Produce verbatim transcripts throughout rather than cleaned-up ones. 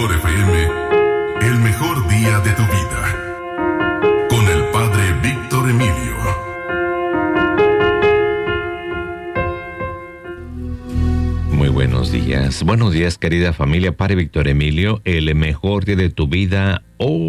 Mejor F M, el mejor día de tu vida. Con el Padre Víctor Emilio. Muy buenos días. Buenos días, querida familia. Padre Víctor Emilio, el mejor día de tu vida.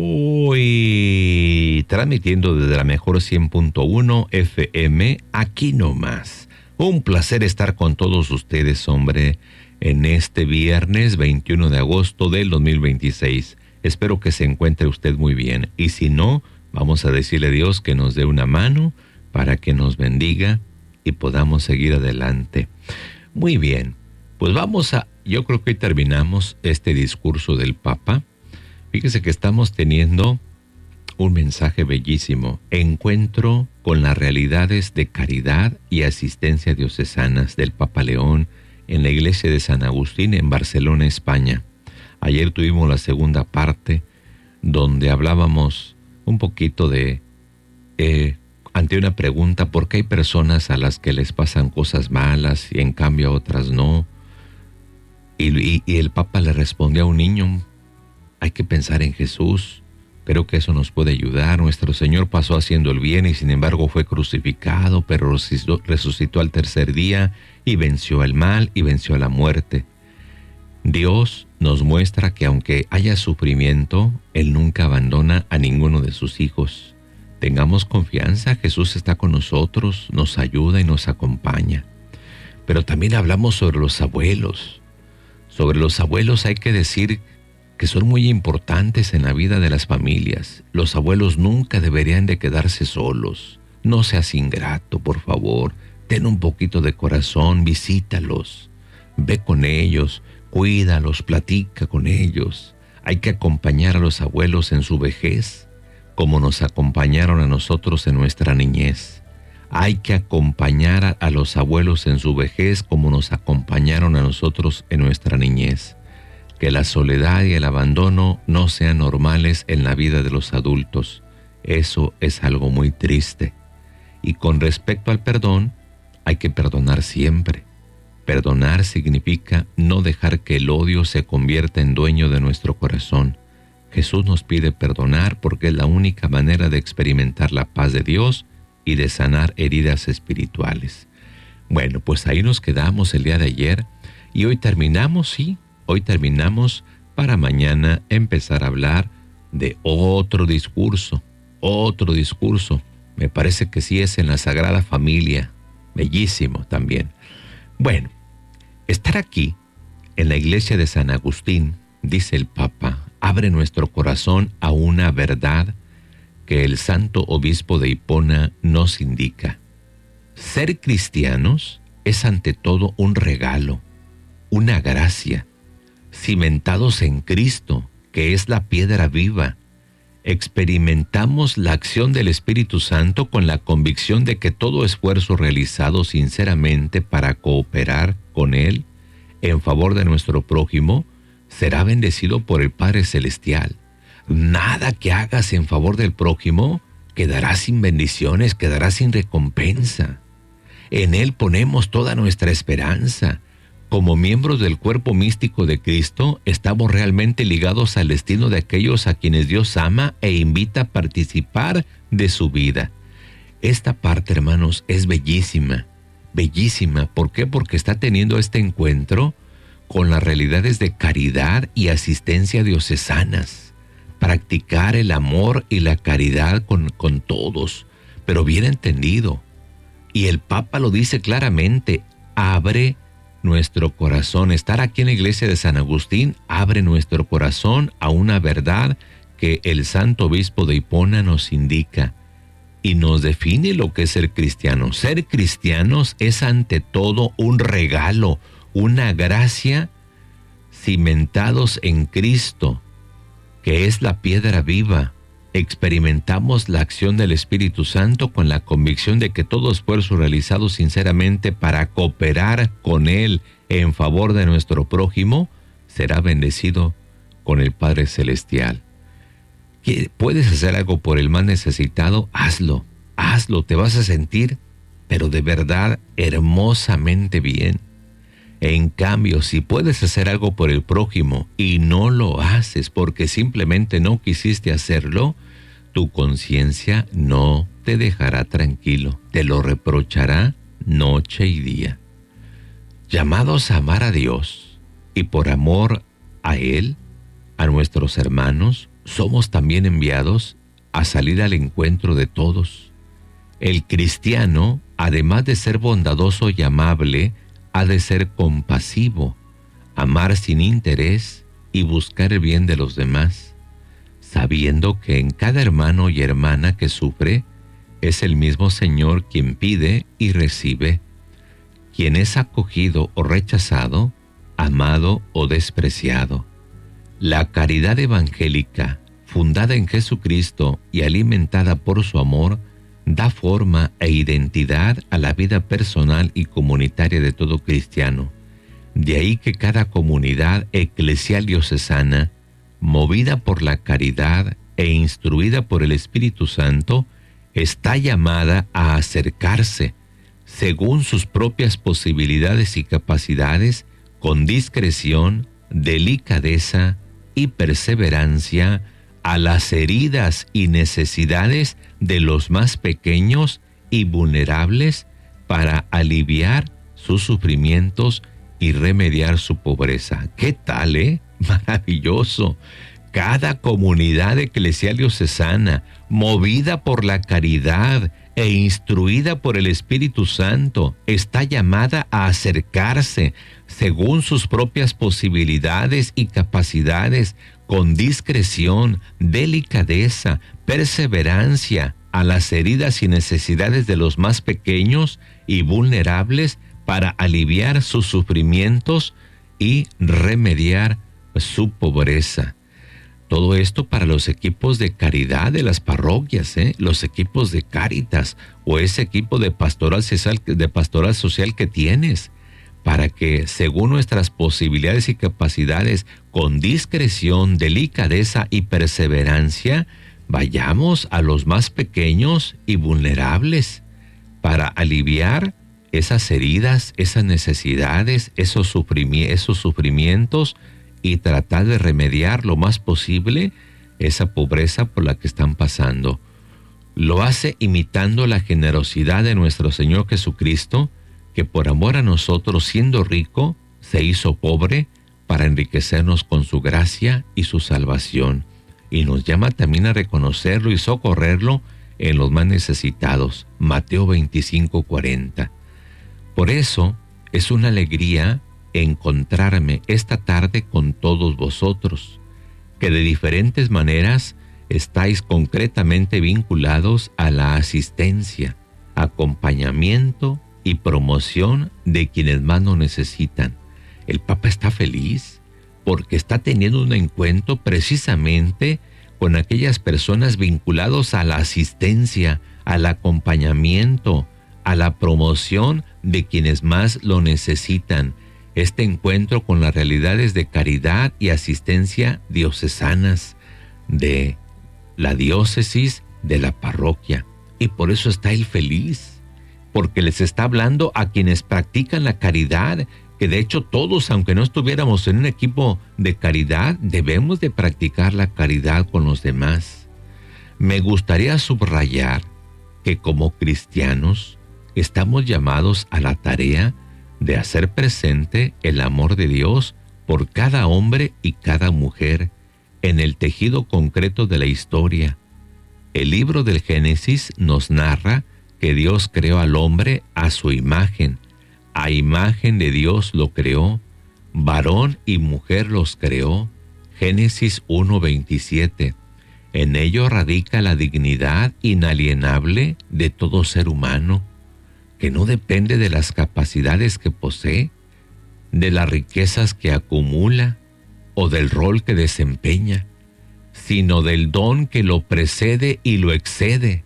Hoy, transmitiendo desde la mejor cien punto uno F M, aquí nomás. Un placer estar con todos ustedes, hombre, en este viernes veintiuno de agosto del dos mil veintiséis. Espero que se encuentre usted muy bien. Y si no, vamos a decirle a Dios que nos dé una mano para que nos bendiga y podamos seguir adelante. Muy bien. Pues vamos a, yo creo que hoy terminamos este discurso del Papa. Fíjese que estamos teniendo un mensaje bellísimo. Encuentro con las realidades de caridad y asistencia diocesanas del Papa León en la iglesia de San Agustín en Barcelona, España. Ayer tuvimos la segunda parte donde hablábamos un poquito de, eh, ante una pregunta, ¿por qué hay personas a las que les pasan cosas malas y en cambio a otras no? Y, y, y el Papa le respondió a un niño, hay que pensar en Jesús, creo que eso nos puede ayudar. Nuestro Señor pasó haciendo el bien y sin embargo fue crucificado, pero resucitó, resucitó al tercer día y venció el mal y venció a la muerte. Dios nos muestra que aunque haya sufrimiento, Él nunca abandona a ninguno de sus hijos. Tengamos confianza, Jesús está con nosotros, nos ayuda y nos acompaña. Pero también hablamos sobre los abuelos. Sobre los abuelos hay que decir que son muy importantes en la vida de las familias. Los abuelos nunca deberían de quedarse solos. No seas ingrato, por favor. Ten un poquito de corazón, visítalos. Ve con ellos, cuídalos, platica con ellos. Hay que acompañar a los abuelos en su vejez, como nos acompañaron a nosotros en nuestra niñez. Hay que acompañar a, a los abuelos en su vejez como nos acompañaron a nosotros en nuestra niñez. Que la soledad y el abandono no sean normales en la vida de los adultos. Eso es algo muy triste. Y con respecto al perdón, hay que perdonar siempre. Perdonar significa no dejar que el odio se convierta en dueño de nuestro corazón. Jesús nos pide perdonar porque es la única manera de experimentar la paz de Dios y de sanar heridas espirituales. Bueno, pues ahí nos quedamos el día de ayer y hoy terminamos, sí, hoy terminamos para mañana empezar a hablar de otro discurso, otro discurso. Me parece que sí es en la Sagrada Familia, bellísimo también. Bueno, estar aquí en la iglesia de San Agustín, dice el Papa, abre nuestro corazón a una verdad que el santo obispo de Hipona nos indica. Ser cristianos es ante todo un regalo, una gracia, cimentados en Cristo, que es la piedra viva. Experimentamos la acción del Espíritu Santo con la convicción de que todo esfuerzo realizado sinceramente para cooperar con Él en favor de nuestro prójimo será bendecido por el Padre Celestial. Nada que hagas en favor del prójimo quedará sin bendiciones, quedará sin recompensa. En Él ponemos toda nuestra esperanza. Como miembros del cuerpo místico de Cristo, estamos realmente ligados al destino de aquellos a quienes Dios ama e invita a participar de su vida. Esta parte, hermanos, es bellísima, bellísima. ¿Por qué? Porque está teniendo este encuentro con las realidades de caridad y asistencia diocesanas. Practicar el amor y la caridad con, con todos, pero bien entendido. Y el Papa lo dice claramente, abre nuestro corazón. Estar aquí en la iglesia de San Agustín abre nuestro corazón a una verdad que el santo obispo de Hipona nos indica y nos define lo que es ser cristiano. Ser cristianos es ante todo un regalo, una gracia cimentados en Cristo, que es la piedra viva. Experimentamos la acción del Espíritu Santo con la convicción de que todo esfuerzo realizado sinceramente para cooperar con Él en favor de nuestro prójimo será bendecido con el Padre Celestial. ¿Puedes hacer algo por el más necesitado? Hazlo, hazlo, te vas a sentir, pero de verdad, hermosamente bien. En cambio, si puedes hacer algo por el prójimo y no lo haces porque simplemente no quisiste hacerlo, tu conciencia no te dejará tranquilo, te lo reprochará noche y día. Llamados a amar a Dios y por amor a Él, a nuestros hermanos, somos también enviados a salir al encuentro de todos. El cristiano, además de ser bondadoso y amable, ha de ser compasivo, amar sin interés y buscar el bien de los demás, sabiendo que en cada hermano y hermana que sufre es el mismo Señor quien pide y recibe, quien es acogido o rechazado, amado o despreciado. La caridad evangélica, fundada en Jesucristo y alimentada por su amor, da forma e identidad a la vida personal y comunitaria de todo cristiano. De ahí que cada comunidad eclesial diocesana, movida por la caridad e instruida por el Espíritu Santo, está llamada a acercarse, según sus propias posibilidades y capacidades, con discreción, delicadeza y perseverancia, a las heridas y necesidades de los más pequeños y vulnerables para aliviar sus sufrimientos y remediar su pobreza. ¿Qué tal, eh? Maravilloso. Cada comunidad eclesial diocesana, movida por la caridad e instruida por el Espíritu Santo, está llamada a acercarse según sus propias posibilidades y capacidades, con discreción, delicadeza, perseverancia, a las heridas y necesidades de los más pequeños y vulnerables para aliviar sus sufrimientos y remediar su pobreza. Todo esto para los equipos de caridad de las parroquias, ¿eh? Los equipos de Cáritas o ese equipo de pastoral social, de pastoral social que tienes, para que según nuestras posibilidades y capacidades, con discreción, delicadeza y perseverancia, vayamos a los más pequeños y vulnerables para aliviar esas heridas, esas necesidades, esos, sufrimi- esos sufrimientos y tratar de remediar lo más posible esa pobreza por la que están pasando. Lo hace imitando la generosidad de nuestro Señor Jesucristo, que por amor a nosotros, siendo rico, se hizo pobre para enriquecernos con su gracia y su salvación. Y nos llama también a reconocerlo y socorrerlo en los más necesitados. Mateo veinticinco cuarenta. Por eso es una alegría encontrarme esta tarde con todos vosotros, que de diferentes maneras estáis concretamente vinculados a la asistencia, acompañamiento y promoción de quienes más lo necesitan. El Papa está feliz porque está teniendo un encuentro precisamente con aquellas personas vinculados a la asistencia, al acompañamiento, a la promoción de quienes más lo necesitan. Este encuentro con las realidades de caridad y asistencia diocesanas de la diócesis, de la parroquia. Y por eso está él feliz, porque les está hablando a quienes practican la caridad, que de hecho todos, aunque no estuviéramos en un equipo de caridad, debemos de practicar la caridad con los demás. Me gustaría subrayar que como cristianos estamos llamados a la tarea de hacer presente el amor de Dios por cada hombre y cada mujer en el tejido concreto de la historia. El libro del Génesis nos narra que Dios creó al hombre a su imagen. A imagen de Dios lo creó, varón y mujer los creó. Génesis uno veintisiete. En ello radica la dignidad inalienable de todo ser humano, que no depende de las capacidades que posee, de las riquezas que acumula o del rol que desempeña, sino del don que lo precede y lo excede,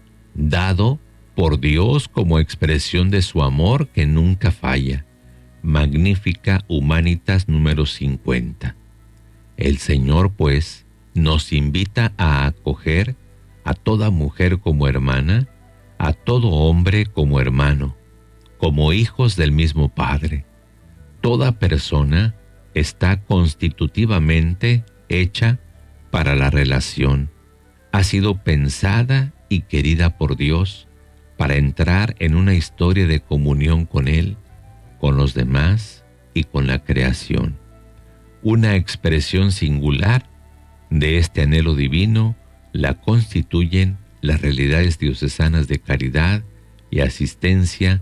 dado por Dios como expresión de su amor que nunca falla. Magnífica Humanitas número cincuenta. El Señor, pues, nos invita a acoger a toda mujer como hermana, a todo hombre como hermano, como hijos del mismo Padre. Toda persona está constitutivamente hecha para la relación. Ha sido pensada y querida por Dios para entrar en una historia de comunión con Él, con los demás y con la creación. Una expresión singular de este anhelo divino la constituyen las realidades diocesanas de caridad y asistencia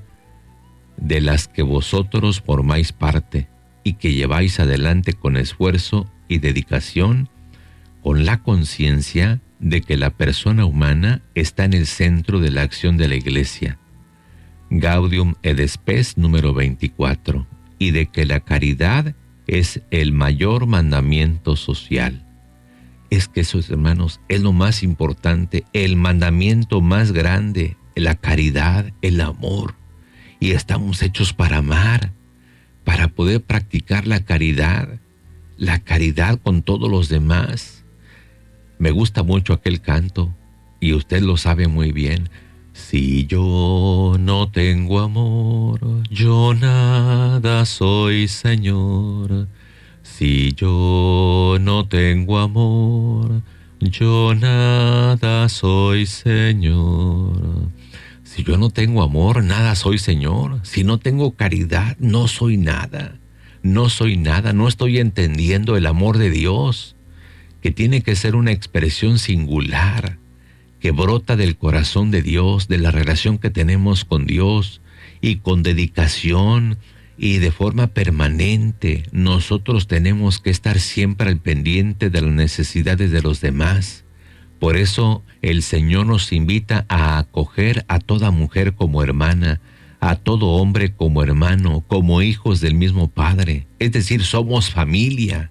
de las que vosotros formáis parte y que lleváis adelante con esfuerzo y dedicación, con la conciencia de que la persona humana está en el centro de la acción de la Iglesia, Gaudium et Spes número veinticuatro, y de que la caridad es el mayor mandamiento social. Es que eso, hermanos, es lo más importante, el mandamiento más grande, la caridad, el amor. Y estamos hechos para amar, para poder practicar la caridad, la caridad con todos los demás. Me gusta mucho aquel canto, y usted lo sabe muy bien. Si yo no tengo amor, yo nada soy, Señor. Si yo no tengo amor, yo nada soy, Señor. Si yo no tengo amor, nada soy, Señor. Si no tengo caridad, no soy nada. No soy nada, no estoy entendiendo el amor de Dios, que tiene que ser una expresión singular, que brota del corazón de Dios, de la relación que tenemos con Dios, y con dedicación y de forma permanente. Nosotros tenemos que estar siempre al pendiente de las necesidades de los demás. Por eso el Señor nos invita a acoger a toda mujer como hermana, a todo hombre como hermano, como hijos del mismo Padre. Es decir, somos familia.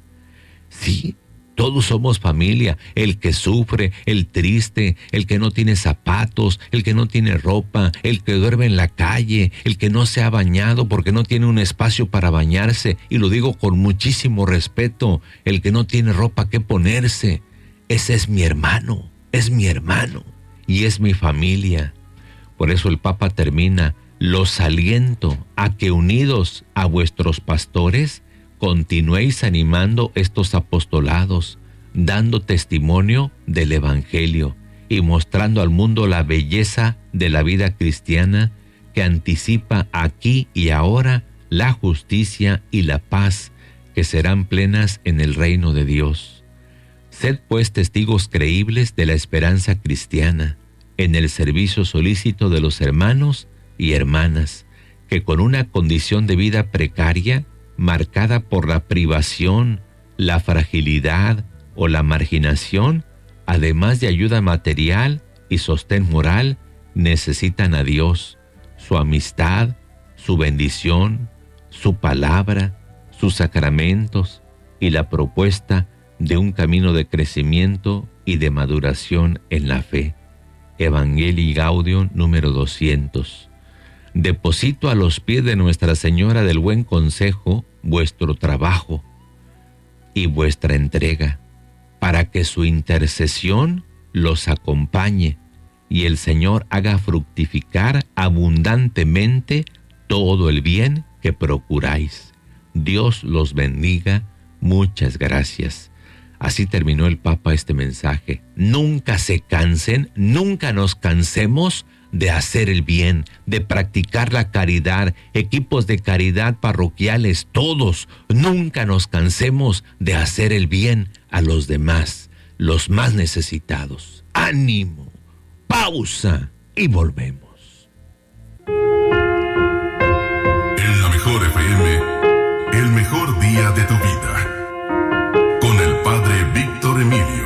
Sí, todos somos familia. El que sufre, el triste, el que no tiene zapatos, el que no tiene ropa, el que duerme en la calle, el que no se ha bañado porque no tiene un espacio para bañarse. Y lo digo con muchísimo respeto, el que no tiene ropa que ponerse. Ese es mi hermano, es mi hermano y es mi familia. Por eso el Papa termina: los aliento a que unidos a vuestros pastores continuéis animando estos apostolados, dando testimonio del Evangelio y mostrando al mundo la belleza de la vida cristiana que anticipa aquí y ahora la justicia y la paz que serán plenas en el reino de Dios. Sed pues testigos creíbles de la esperanza cristiana en el servicio solícito de los hermanos y hermanas que con una condición de vida precaria, marcada por la privación, la fragilidad o la marginación, además de ayuda material y sostén moral, necesitan a Dios, su amistad, su bendición, su palabra, sus sacramentos y la propuesta de un camino de crecimiento y de maduración en la fe. Evangelii Gaudium número doscientos. Deposito a los pies de Nuestra Señora del Buen Consejo vuestro trabajo y vuestra entrega, para que su intercesión los acompañe y el Señor haga fructificar abundantemente todo el bien que procuráis. Dios los bendiga. Muchas gracias. Así terminó el Papa este mensaje. Nunca se cansen, nunca nos cansemos de hacer el bien, de practicar la caridad, equipos de caridad parroquiales, todos. Nunca nos cansemos de hacer el bien a los demás, los más necesitados. ¡Ánimo! Pausa y volvemos. En la mejor F M, el mejor día de tu vida. Con el Padre Víctor Emilio.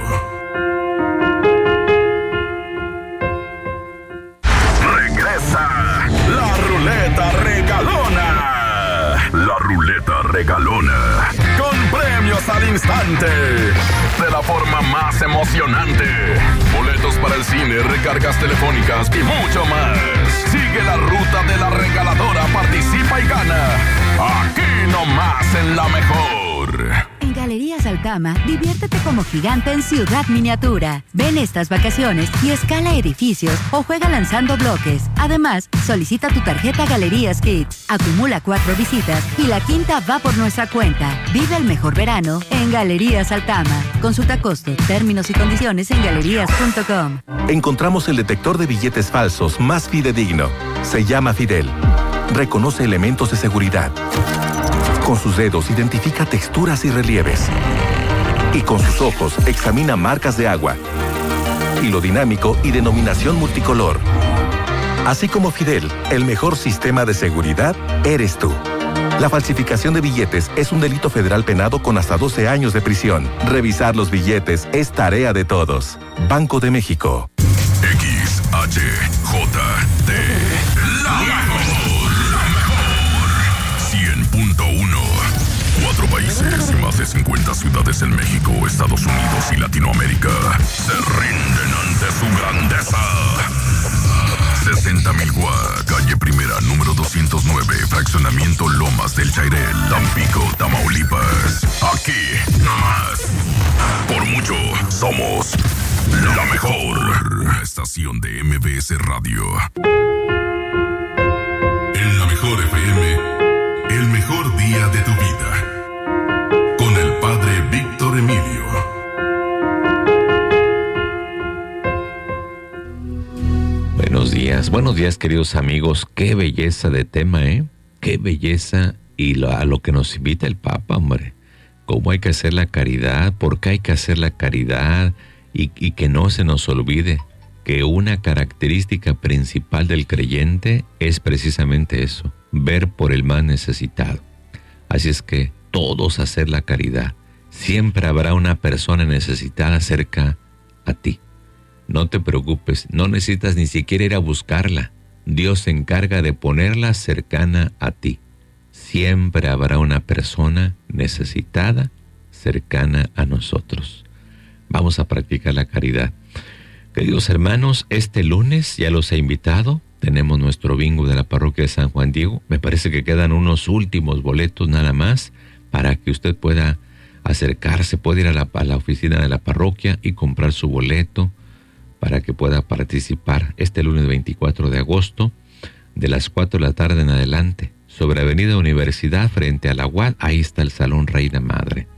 Regresa la ruleta regalona. La ruleta regalona. Con premios al instante. De la forma más emocionante. Boletos para el cine, recargas telefónicas y mucho más. Sigue la ruta de la regaladora, participa y gana. Aquí nomás en la mejor. En Galería Galerías Altama, diviértete como gigante en Ciudad Miniatura. Ven estas vacaciones y escala edificios o juega lanzando bloques. Además, solicita tu tarjeta Galerías Kids. Acumula cuatro visitas y la quinta va por nuestra cuenta. Vive el mejor verano en Galerías Altama. Consulta costo, términos y condiciones en galerías punto com. Encontramos el detector de billetes falsos más fidedigno. Se llama Fidel. Reconoce elementos de seguridad. Con sus dedos identifica texturas y relieves. Y con sus ojos examina marcas de agua, hilo dinámico y denominación multicolor. Así como Fidel, el mejor sistema de seguridad eres tú. La falsificación de billetes es un delito federal penado con hasta doce años de prisión. Revisar los billetes es tarea de todos. Banco de México. X H J T, la mejor, la mejor. cien punto uno. Cuatro países y más de cincuenta ciudades en México, Estados Unidos y Latinoamérica se rinden ante su grandeza. sesenta mil Gua, calle Primera, número doscientos nueve, fraccionamiento Lomas del Chairel, Tampico, Tamaulipas. Aquí, nomás. Por mucho, somos la mejor estación de M B S Radio. En la mejor F M, el mejor día de tu vida. Con el padre Víctor Emilio. Buenos días, buenos días queridos amigos. Qué belleza de tema, ¿eh? Qué belleza y lo, a lo que nos invita el Papa, hombre. Cómo hay que hacer la caridad, por qué hay que hacer la caridad y, y que no se nos olvide que una característica principal del creyente es precisamente eso, ver por el más necesitado. Así es que todos hacer la caridad. Siempre habrá una persona necesitada cerca a ti. No te preocupes, no necesitas ni siquiera ir a buscarla. Dios se encarga de ponerla cercana a ti. Siempre habrá una persona necesitada cercana a nosotros. Vamos a practicar la caridad. Queridos hermanos, este lunes ya los he invitado. Tenemos nuestro bingo de la parroquia de San Juan Diego. Me parece que quedan unos últimos boletos nada más para que usted pueda acercarse, puede ir a la, a la oficina de la parroquia y comprar su boleto para que pueda participar este lunes veinticuatro de agosto de las cuatro de la tarde en adelante sobre Avenida Universidad frente a la U A D. Ahí está el Salón Reina Madre.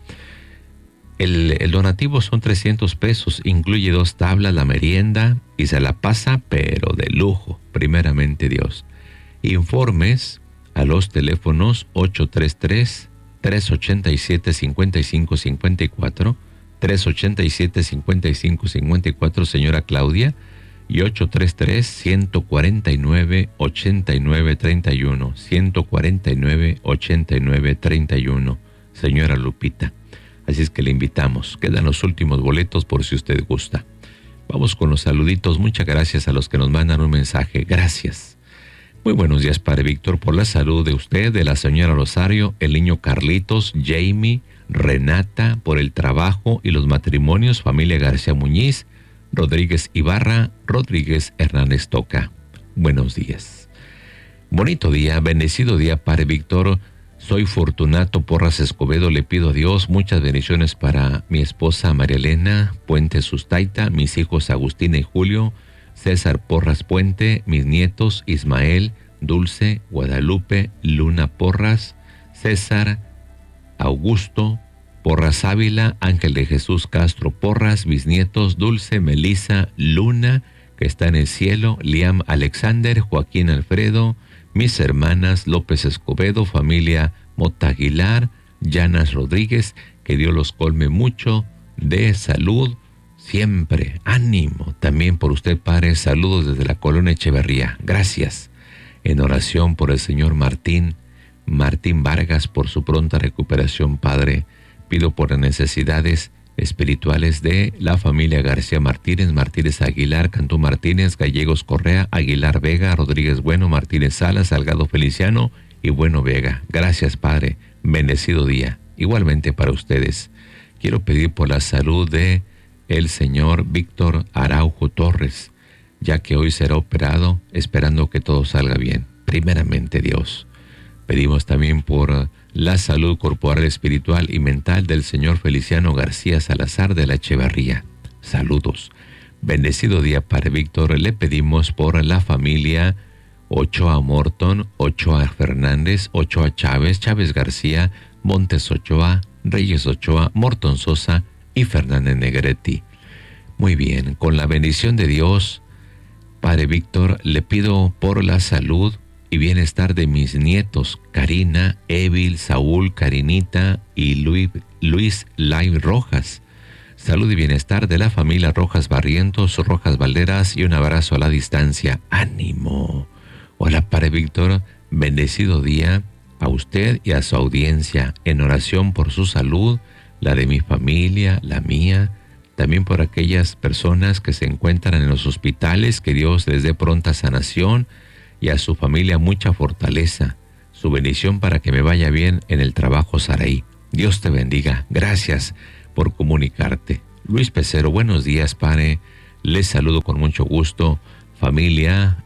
El, el donativo son trescientos pesos, incluye dos tablas, la merienda y se la pasa pero de lujo, primeramente Dios. Informes a los teléfonos ocho tres tres, tres ocho siete, cinco cinco cinco cuatro, tres ocho siete, cinco cinco cinco cuatro, señora Claudia, y ocho tres tres, uno cuatro nueve, ocho nueve tres uno, uno cuatro nueve, ocho nueve tres uno, señora Lupita. Así es que le invitamos. Quedan los últimos boletos por si usted gusta. Vamos con los saluditos. Muchas gracias a los que nos mandan un mensaje. Gracias. Muy buenos días, Padre Víctor, por la salud de usted, de la señora Rosario, el niño Carlitos, Jamie, Renata, por el trabajo y los matrimonios, familia García Muñiz, Rodríguez Ibarra, Rodríguez Hernández Toca. Buenos días. Bonito día, bendecido día, Padre Víctor. Soy Fortunato Porras Escobedo, le pido a Dios muchas bendiciones para mi esposa María Elena Puente Sustaita, mis hijos Agustina y Julio, César Porras Puente, mis nietos Ismael, Dulce, Guadalupe, Luna Porras, César, Augusto Porras Ávila, Ángel de Jesús Castro Porras, mis nietos Dulce, Melisa, Luna, que está en el cielo, Liam Alexander, Joaquín Alfredo, mis hermanas López Escobedo, familia Mota Aguilar, Llanas Rodríguez, que Dios los colme mucho de salud, siempre, ánimo. También por usted, Padre, saludos desde la colonia Echeverría. Gracias. En oración por el señor Martín, Martín Vargas, por su pronta recuperación, Padre. Pido por las necesidades espirituales de la familia García Martínez, Martínez Aguilar, Cantú Martínez, Gallegos Correa, Aguilar Vega, Rodríguez Bueno, Martínez Salas, Salgado Feliciano y Bueno Vega. Gracias, Padre. Bendecido día. Igualmente para ustedes. Quiero pedir por la salud de el señor Víctor Araujo Torres, ya que hoy será operado, esperando que todo salga bien. Primeramente Dios. Pedimos también por la salud corporal, espiritual y mental del señor Feliciano García Salazar de la Echevarría. Saludos. Bendecido día, Padre Víctor. Le pedimos por la familia Ochoa Morton, Ochoa Fernández, Ochoa Chávez, Chávez García, Montes Ochoa, Reyes Ochoa, Morton Sosa y Fernández Negretti. Muy bien, con la bendición de Dios, Padre Víctor, le pido por la salud y bienestar de mis nietos, Karina, Evil, Saúl, Karinita y Luis, Luis Lai Rojas. Salud y bienestar de la familia Rojas Barrientos, Rojas Valderas y un abrazo a la distancia. ¡Ánimo! Hola, Padre Víctor, bendecido día a usted y a su audiencia, en oración por su salud, la de mi familia, la mía, también por aquellas personas que se encuentran en los hospitales, que Dios les dé pronta sanación y a su familia mucha fortaleza, su bendición para que me vaya bien en el trabajo, Saraí. Dios te bendiga. Gracias por comunicarte. Luis Pecero, buenos días, Padre. Les saludo con mucho gusto. Familia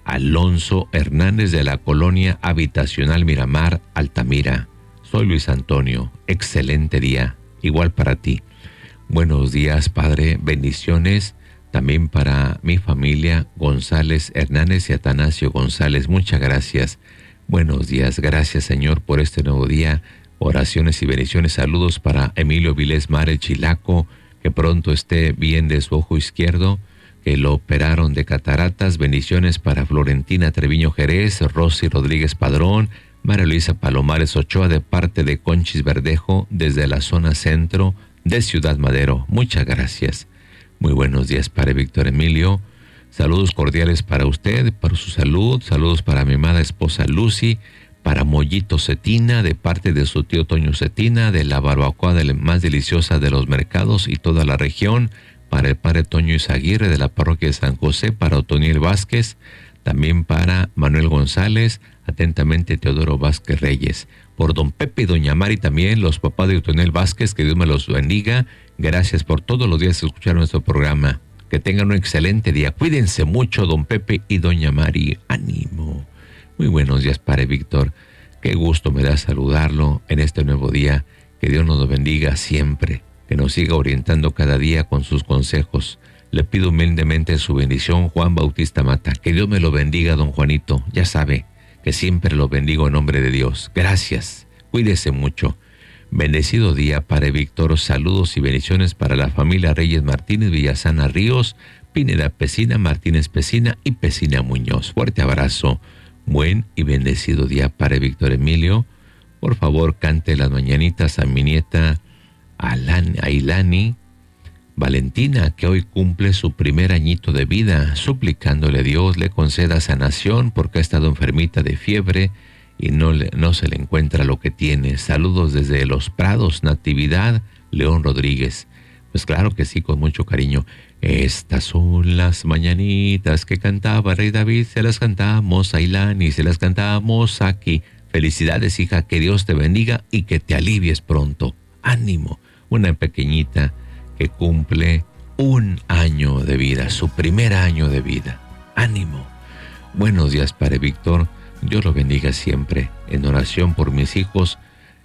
Alonso Hernández de la colonia habitacional Miramar, Altamira. Soy Luis Antonio. Excelente día. Igual para ti. Buenos días, Padre. Bendiciones también para mi familia González Hernández y Atanasio González. Muchas gracias. Buenos días. Gracias, Señor, por este nuevo día. Oraciones y bendiciones. Saludos para Emilio Vilés Mare Chilaco, que pronto esté bien de su ojo izquierdo, que lo operaron de cataratas. Bendiciones para Florentina Treviño Jerez, Rosy Rodríguez Padrón, María Luisa Palomares Ochoa, de parte de Conchis Verdejo, desde la zona centro de Ciudad Madero. Muchas gracias. Muy buenos días, Padre Víctor Emilio. Saludos cordiales para usted, para su salud. Saludos para mi amada esposa Lucy, para Mollito Cetina, de parte de su tío Toño Cetina, de la barbacoa de la más deliciosa de los mercados y toda la región, para el Padre Toño Izaguirre de la parroquia de San José, para Otoniel Vázquez, también para Manuel González, atentamente Teodoro Vázquez Reyes, por don Pepe y doña Mari también, los papás de Otoniel Vázquez, que Dios me los bendiga. Gracias por todos los días escuchar nuestro programa. Que tengan un excelente día. Cuídense mucho, don Pepe y doña Mari. Ánimo. Muy buenos días, Padre Víctor. Qué gusto me da saludarlo en este nuevo día. Que Dios nos lo bendiga siempre. Que nos siga orientando cada día con sus consejos. Le pido humildemente su bendición, Juan Bautista Mata. Que Dios me lo bendiga, don Juanito. Ya sabe que siempre lo bendigo en nombre de Dios. Gracias. Cuídese mucho. Bendecido día, Padre Víctor. Saludos y bendiciones para la familia Reyes Martínez, Villasana Ríos, Pineda Pesina, Martínez Pesina y Pesina Muñoz. Fuerte abrazo. Buen y bendecido día, Padre Víctor Emilio. Por favor, cante las mañanitas a mi nieta Alani, Ailani Valentina, que hoy cumple su primer añito de vida, suplicándole a Dios le conceda sanación porque ha estado enfermita de fiebre y no, le, no se le encuentra lo que tiene. Saludos desde Los Prados, Natividad León Rodríguez. Pues claro que sí, con mucho cariño. Estas son las mañanitas que cantaba Rey David, se las cantamos a Ilani, se las cantamos aquí. Felicidades, hija, que Dios te bendiga y que te alivies pronto. Ánimo, una pequeñita que cumple un año de vida, su primer año de vida. Ánimo. Buenos días, Padre Víctor. Dios lo bendiga siempre. En oración por mis hijos,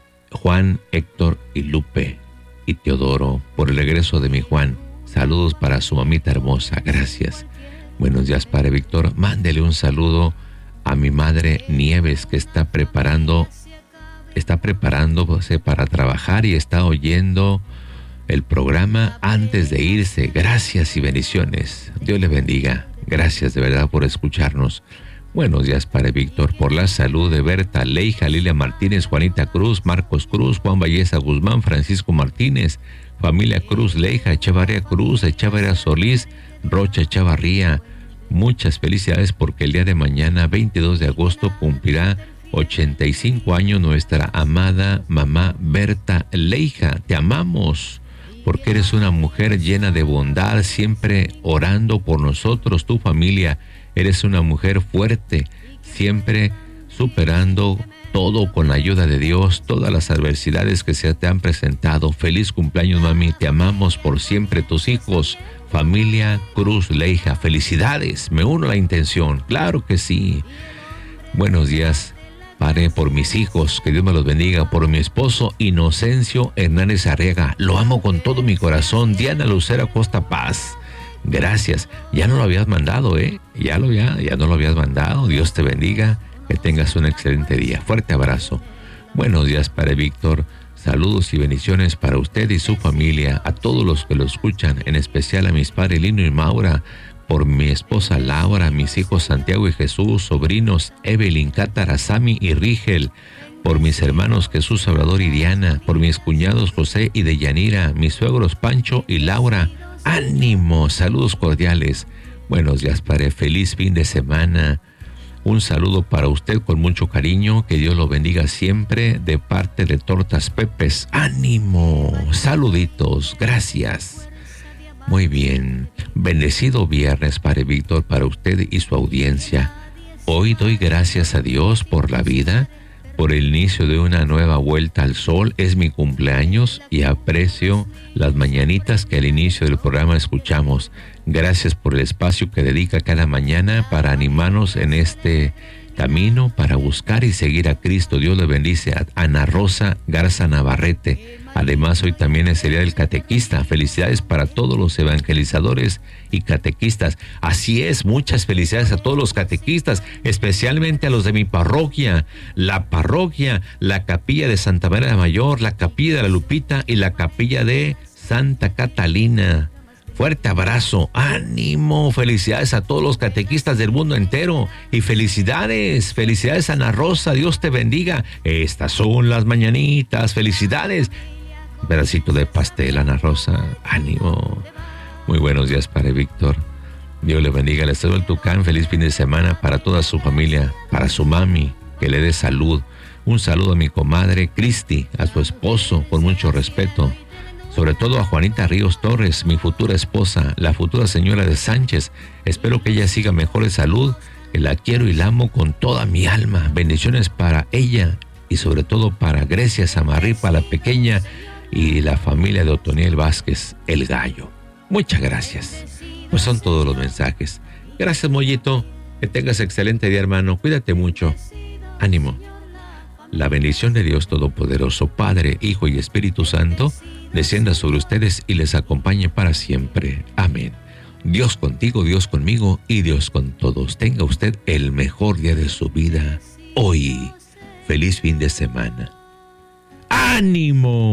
Juan, Héctor y Lupe y Teodoro, por el regreso de mi Juan. Saludos para su mamita hermosa. Gracias. Buenos días, Padre Víctor. Mándele un saludo a mi madre Nieves, que está preparando, está preparándose para trabajar y está oyendo el programa antes de irse. Gracias y bendiciones. Dios le bendiga. Gracias de verdad por escucharnos. Buenos días, Padre Víctor, por la salud de Berta Leija, Lilia Martínez, Juanita Cruz, Marcos Cruz, Juan Valleza Guzmán, Francisco Martínez, familia Cruz Leija, Echevarría Cruz, Echevarría Solís, Rocha Echevarría. Muchas felicidades porque el día de mañana, veintidós de agosto, cumplirá ochenta y cinco años nuestra amada mamá Berta Leija. Te amamos porque eres una mujer llena de bondad, siempre orando por nosotros, tu familia. Eres una mujer fuerte, siempre superando todo con la ayuda de Dios, todas las adversidades que se te han presentado. Feliz cumpleaños, mami, te amamos por siempre, tus hijos, familia Cruz Leija. Felicidades, me uno a la intención, claro que sí. Buenos días, Padre, por mis hijos, que Dios me los bendiga, por mi esposo Inocencio Hernández Arriaga, lo amo con todo mi corazón. Diana Lucero Costa Paz, gracias. Ya no lo habías mandado, ¿eh? Ya, lo, ya, ya no lo habías mandado. Dios te bendiga, que tengas un excelente día. Fuerte abrazo. Buenos días, Padre Víctor. Saludos y bendiciones para usted y su familia, a todos los que lo escuchan, en especial a mis padres Lino y Maura, por mi esposa Laura, mis hijos Santiago y Jesús, sobrinos Evelyn, Cátara, Sami y Rigel, por mis hermanos Jesús, Salvador y Diana, por mis cuñados José y Deyanira, mis suegros Pancho y Laura. ¡Ánimo! Saludos cordiales. Buenos días, Padre. Feliz fin de semana. Un saludo para usted con mucho cariño. Que Dios lo bendiga siempre de parte de Tortas Pepes. ¡Ánimo! Saluditos. Gracias. Muy bien. Bendecido viernes, Padre Víctor, para usted y su audiencia. Hoy doy gracias a Dios por la vida, por el inicio de una nueva vuelta al sol. Es mi cumpleaños y aprecio las mañanitas que al inicio del programa escuchamos. Gracias por el espacio que dedica cada mañana para animarnos en este camino, para buscar y seguir a Cristo. Dios le bendice a Ana Rosa Garza Navarrete. Además, hoy también es el día del catequista. Felicidades para todos los evangelizadores y catequistas. Así es, muchas felicidades a todos los catequistas, especialmente a los de mi parroquia, la parroquia, la capilla de Santa María la Mayor, la capilla de la Lupita y la capilla de Santa Catalina. Fuerte abrazo, ánimo, felicidades a todos los catequistas del mundo entero y felicidades, felicidades Ana Rosa, Dios te bendiga. Estas son las mañanitas, felicidades. Un pedacito de pastel, Ana Rosa, ánimo. Muy buenos días, Padre Víctor. Dios le bendiga. Le deseo el Tucán, feliz fin de semana para toda su familia, para su mami, que le dé salud. Un saludo a mi comadre Cristi, a su esposo, con mucho respeto. Sobre todo a Juanita Ríos Torres, mi futura esposa, la futura señora de Sánchez. Espero que ella siga mejor de salud, que la quiero y la amo con toda mi alma. Bendiciones para ella y sobre todo para Grecia Samarripa, la pequeña, y la familia de Otoniel Vázquez, el gallo. Muchas gracias. Pues son todos los mensajes. Gracias, Mollito. Que tengas excelente día, hermano. Cuídate mucho. Ánimo. La bendición de Dios Todopoderoso, Padre, Hijo y Espíritu Santo, descienda sobre ustedes y les acompañe para siempre. Amén. Dios contigo, Dios conmigo y Dios con todos. Tenga usted el mejor día de su vida hoy. Feliz fin de semana. ¡Ánimo!